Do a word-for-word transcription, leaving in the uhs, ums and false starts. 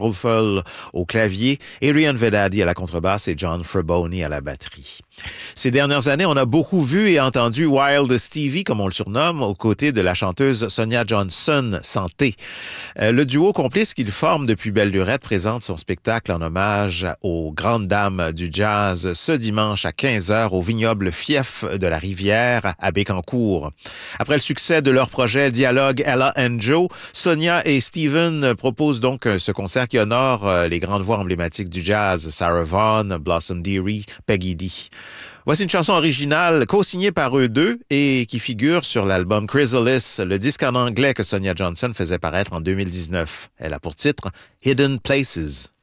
Rolfel au clavier, Adrian Vedadi à la contrebasse et John Fraboni à la batterie. Ces dernières années, on a beaucoup vu et entendu Wild Stevie, comme on le surnomme, aux côtés de la chanteuse Sonia Johnson, Santé. Euh, le duo complice qu'il forme depuis Belle Lurette présente son spectacle en hommage aux grandes dames du jazz ce dimanche à quinze heures au vignoble Fief de la Rivière à Bécancour. Après le succès de leur projet Dialogue Ella and Joe, Sonia et Steven proposent donc ce concert qui honore les grandes voix emblématiques du jazz, Sarah Vaughan, Blossom Dearie, Peggy D. Voici une chanson originale co-signée par eux deux et qui figure sur l'album Chrysalis, le disque en anglais que Sonia Johnson faisait paraître en deux mille dix-neuf. Elle a pour titre Hidden Places.